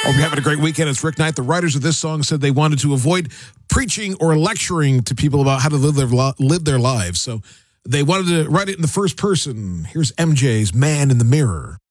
Hope you're having a great weekend. It's Rick Knight. The writers of this song said they wanted to avoid preaching or lecturing to people about how to live their lives. So they wanted to write it in the first person. Here's MJ's Man in the Mirror.